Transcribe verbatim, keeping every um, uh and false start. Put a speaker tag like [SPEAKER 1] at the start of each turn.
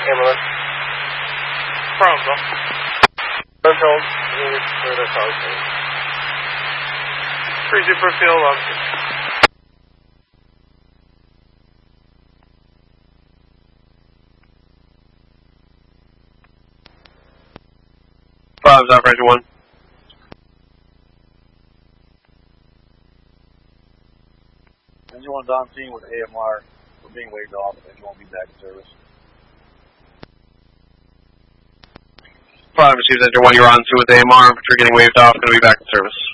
[SPEAKER 1] Ambulance.
[SPEAKER 2] Problem, bro.
[SPEAKER 1] Don't hold. Where the call is.
[SPEAKER 2] Three zipper field officer.
[SPEAKER 3] Five's operation one.
[SPEAKER 4] Engine one's on scene with A M R. We're being waved off and won't be back in service.
[SPEAKER 3] Five receives engine one, you're on scene with A M R, but you're getting waved off, going to be back in service.